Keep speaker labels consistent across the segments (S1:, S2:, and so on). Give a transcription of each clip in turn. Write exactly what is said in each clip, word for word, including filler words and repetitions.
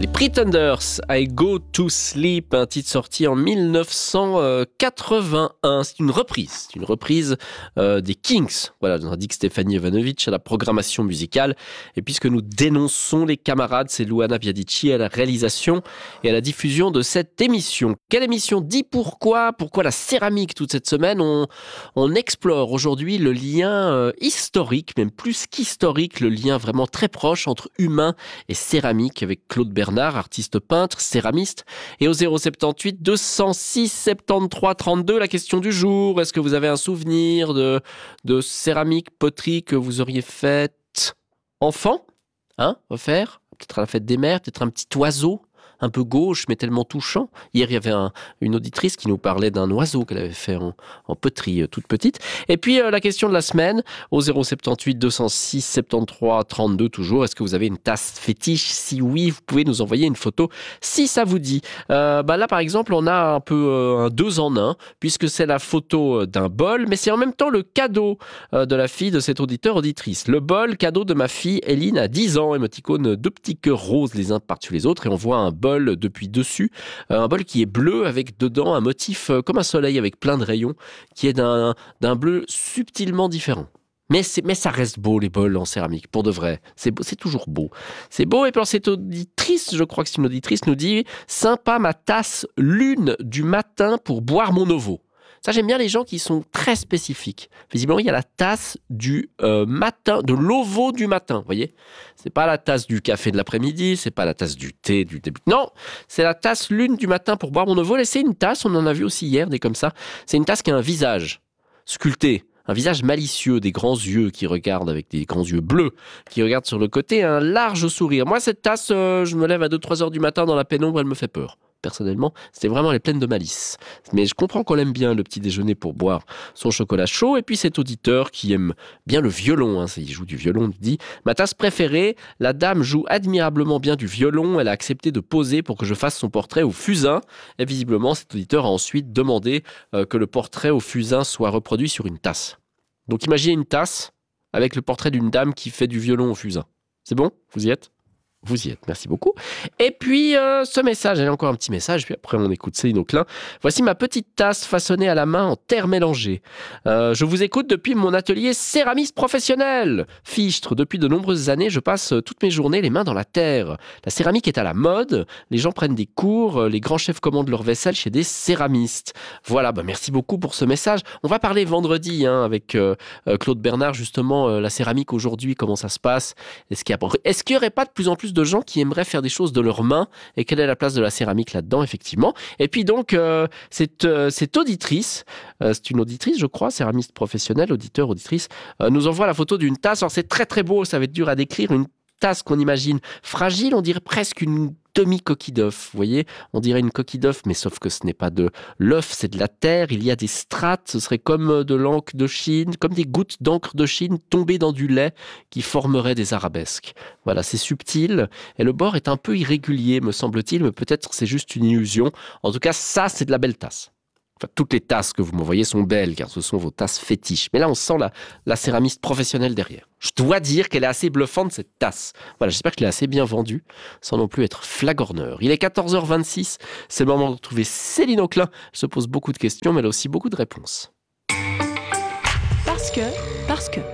S1: Les Pretenders, I Go to Sleep, un titre sorti en dix-neuf cent quatre-vingt-un. C'est une reprise, c'est une reprise euh, des Kings. Voilà, nous indique Stéphanie Ivanovic à la programmation musicale. Et puisque nous dénonçons les camarades, c'est Luana Biadici à la réalisation et à la diffusion de cette émission. Quelle émission dit pourquoi Pourquoi la céramique toute cette semaine? On, on explore aujourd'hui le lien euh, historique, même plus qu'historique, le lien vraiment très proche entre humain et céramique avec Claude Bernard, artiste peintre, céramiste. Et au zéro soixante-dix-huit deux cent six soixante-treize trente-deux, la question du jour: est-ce que vous avez un souvenir de, de céramique, poterie que vous auriez faite enfant, hein, refaire, peut-être à la fête des mères, peut-être un petit oiseau un peu gauche, mais tellement touchant. Hier, il y avait un, une auditrice qui nous parlait d'un oiseau qu'elle avait fait en, en poterie euh, toute petite. Et puis, euh, la question de la semaine, au zéro soixante-dix-huit deux cent six soixante-treize trente-deux toujours, est-ce que vous avez une tasse fétiche? Si oui, vous pouvez nous envoyer une photo si ça vous dit. Euh, bah là, par exemple, on a un peu euh, un deux en un, puisque c'est la photo d'un bol, mais c'est en même temps le cadeau euh, de la fille de cet auditeur-auditrice. Le bol, cadeau de ma fille Eline à dix ans, émoticône, deux petits cœurs roses les uns par-dessus les autres, et on voit un bol depuis dessus, un bol qui est bleu avec dedans un motif comme un soleil avec plein de rayons qui est d'un, d'un bleu subtilement différent. Mais, c'est, mais ça reste beau, les bols en céramique, pour de vrai. C'est, beau, c'est toujours beau. C'est beau. Et puis cette auditrice, je crois que c'est une auditrice, nous dit « Sympa ma tasse lune du matin pour boire mon ovo ». Ça, j'aime bien les gens qui sont très spécifiques. Visiblement, il y a la tasse du euh, matin, de l'ovo du matin, vous voyez. C'est pas la tasse du café de l'après-midi, c'est pas la tasse du thé du début. Non, c'est la tasse lune du matin pour boire mon ovo. Et c'est une tasse, on en a vu aussi hier, des comme ça. C'est une tasse qui a un visage sculpté. Un visage malicieux, des grands yeux qui regardent avec des grands yeux bleus, qui regardent sur le côté, un large sourire. Moi, cette tasse, euh, je me lève à deux trois heures du matin dans la pénombre, elle me fait peur. Personnellement, c'était vraiment, elle est pleine de malice. Mais je comprends qu'on aime bien le petit déjeuner pour boire son chocolat chaud. Et puis cet auditeur qui aime bien le violon, hein, il joue du violon, il dit « Ma tasse préférée, la dame joue admirablement bien du violon, elle a accepté de poser pour que je fasse son portrait au fusain. » Et visiblement, cet auditeur a ensuite demandé euh, que le portrait au fusain soit reproduit sur une tasse. Donc imaginez une tasse avec le portrait d'une dame qui fait du violon au fusain. C'est bon? Vous y êtes? Vous y êtes, merci beaucoup. Et puis, euh, ce message, il y a encore un petit message, puis après on écoute Céline Auclin. Voici ma petite tasse façonnée à la main en terre mélangée. Euh, je vous écoute depuis mon atelier céramiste professionnel. Fichtre, depuis de nombreuses années, je passe toutes mes journées les mains dans la terre. La céramique est à la mode, les gens prennent des cours, les grands chefs commandent leur vaisselle chez des céramistes. Voilà, bah merci beaucoup pour ce message. On va parler vendredi hein, avec euh, Claude Bernard, justement, euh, la céramique aujourd'hui, comment ça se passe. Est-ce qu'il y a... Est-ce qu'il n'y aurait pas de plus en plus de gens qui aimeraient faire des choses de leurs mains et quelle est la place de la céramique là-dedans, effectivement. Et puis donc, euh, cette, euh, cette auditrice, euh, c'est une auditrice, je crois, céramiste professionnelle, auditeur, auditrice, euh, nous envoie la photo d'une tasse. Alors, c'est très très beau, ça va être dur à décrire, une tasse qu'on imagine fragile, on dirait presque une demi-coquille d'œuf, vous voyez, on dirait une coquille d'œuf, mais sauf que ce n'est pas de l'œuf, c'est de la terre, il y a des strates, ce serait comme de l'encre de Chine, comme des gouttes d'encre de Chine tombées dans du lait qui formeraient des arabesques. Voilà, c'est subtil, et le bord est un peu irrégulier, me semble-t-il, mais peut-être c'est juste une illusion. En tout cas, ça, c'est de la belle tasse. Enfin, toutes les tasses que vous m'envoyez sont belles, car ce sont vos tasses fétiches. Mais là, on sent la, la céramiste professionnelle derrière. Je dois dire qu'elle est assez bluffante, cette tasse. Voilà, j'espère que je l'ai assez bien vendue, sans non plus être flagorneur. Il est quatorze heures vingt-six, c'est le moment de retrouver Céline Auclin. Elle se pose beaucoup de questions, mais elle a aussi beaucoup de réponses.
S2: Parce que, parce que...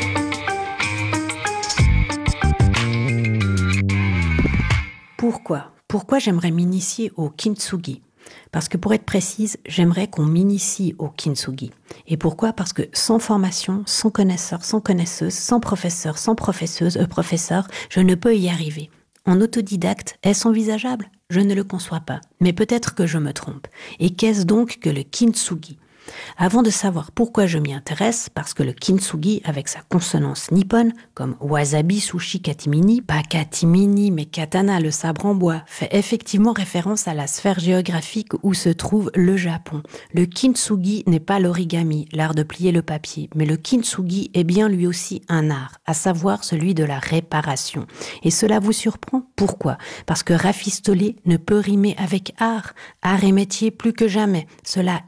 S2: Pourquoi Pourquoi j'aimerais m'initier au kintsugi ? Parce que pour être précise, j'aimerais qu'on m'initie au kintsugi. Et pourquoi ? Parce que sans formation, sans connaisseur, sans connaisseuse, sans professeur, sans professeuse, euh, professeur, je ne peux y arriver. En autodidacte, est-ce envisageable ? Je ne le conçois pas. Mais peut-être que je me trompe. Et qu'est-ce donc que le kintsugi ? Avant de savoir pourquoi je m'y intéresse, parce que le kintsugi, avec sa consonance nippone, comme wasabi, sushi, katimini, pas katimini, mais katana, le sabre en bois, fait effectivement référence à la sphère géographique où se trouve le Japon. Le kintsugi n'est pas l'origami, l'art de plier le papier, mais le kintsugi est bien lui aussi un art, à savoir celui de la réparation. Et cela vous surprend ? Pourquoi ? Parce que rafistoler ne peut rimer avec art. Art et métier plus que jamais, cela est.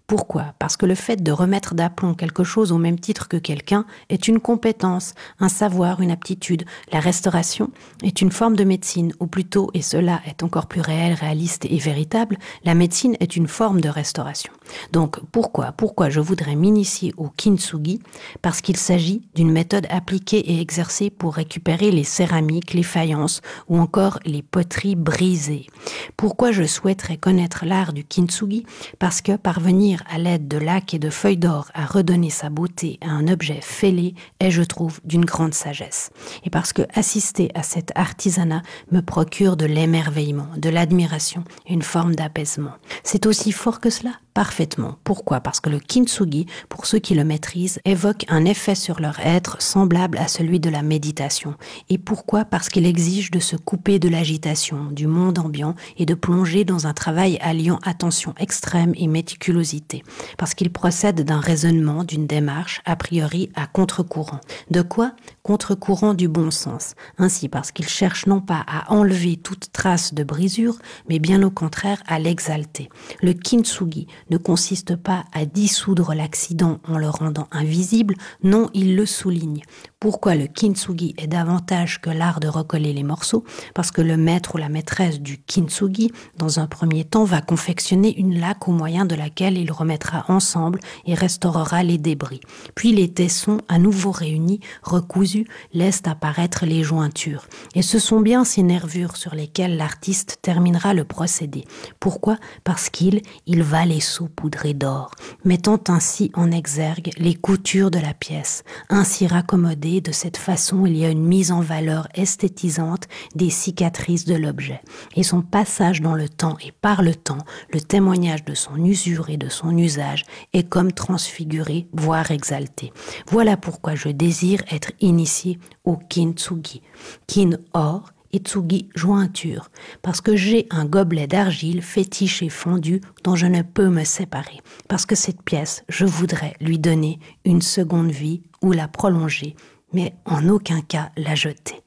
S2: Pourquoi ? Parce que le fait de remettre d'aplomb quelque chose au même titre que quelqu'un est une compétence, un savoir, une aptitude. La restauration est une forme de médecine, ou plutôt, et cela est encore plus réel, réaliste et véritable, la médecine est une forme de restauration. Donc pourquoi ? Pourquoi je voudrais m'initier au kintsugi ? Parce qu'il s'agit d'une méthode appliquée et exercée pour récupérer les céramiques, les faïences ou encore les poteries brisées. Pourquoi je souhaiterais connaître l'art du kintsugi ? Parce que parvenir à l'aide de laque et de feuilles d'or à redonner sa beauté à un objet fêlé est, je trouve, d'une grande sagesse. Et parce que assister à cet artisanat me procure de l'émerveillement, de l'admiration et une forme d'apaisement. C'est aussi fort que cela ? Parfaitement. Pourquoi ? Parce que le kintsugi, pour ceux qui le maîtrisent, évoque un effet sur leur être semblable à celui de la méditation. Et pourquoi ? Parce qu'il exige de se couper de l'agitation, du monde ambiant et de plonger dans un travail alliant attention extrême et méticulosité. Parce qu'il procède d'un raisonnement, d'une démarche, a priori à contre-courant. De quoi ? Contre-courant du bon sens. Ainsi, parce qu'il cherche non pas à enlever toute trace de brisure, mais bien au contraire à l'exalter. Le kintsugi ne consiste pas à dissoudre l'accident en le rendant invisible, non, il le souligne. Pourquoi le kintsugi est davantage que l'art de recoller les morceaux ? Parce que le maître ou la maîtresse du kintsugi, dans un premier temps, va confectionner une laque au moyen de laquelle il remettra ensemble et restaurera les débris. Puis les tessons, à nouveau réunis, recousus, laissent apparaître les jointures. Et ce sont bien ces nervures sur lesquelles l'artiste terminera le procédé. Pourquoi ? Parce qu'il il va les saupoudrer d'or, mettant ainsi en exergue les coutures de la pièce. Ainsi raccommodé, de cette façon, il y a une mise en valeur esthétisante des cicatrices de l'objet. Et son passage dans le temps et par le temps, le témoignage de son usure et de son usage est comme transfiguré, voire exalté. Voilà pourquoi je désire être initié au kintsugi. Kin or, et tsugi jointure, parce que j'ai un gobelet d'argile fétiche et fondu dont je ne peux me séparer, parce que cette pièce, je voudrais lui donner une seconde vie ou la prolonger, mais en aucun cas la jeter.